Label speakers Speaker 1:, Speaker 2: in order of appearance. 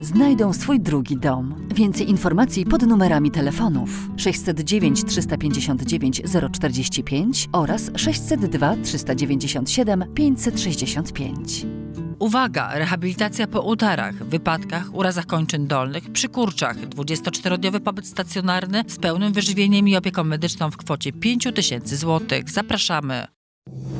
Speaker 1: znajdą swój drugi dom. Więcej informacji pod numerami telefonów 609 359 045 oraz 602 397 565.
Speaker 2: Uwaga! Rehabilitacja po udarach, wypadkach, urazach kończyn dolnych, przy kurczach. 24-dniowy pobyt stacjonarny z pełnym wyżywieniem i opieką medyczną w kwocie 5 000 złotych. Zapraszamy!